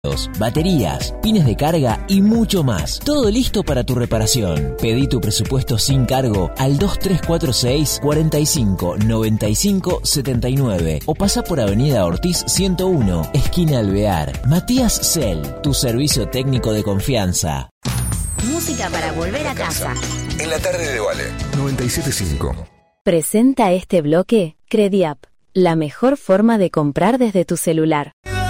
baterías, pines de carga y mucho más. Todo listo para tu reparación. Pedí tu presupuesto sin cargo al 2346 45 95 79 o pasa por Avenida Ortiz 101, esquina Alvear. Matías Cell, tu servicio técnico de confianza. Música para volver a casa. En la tarde de Vale 97.5. Presenta este bloque Crediapp, la mejor forma de comprar desde tu celular.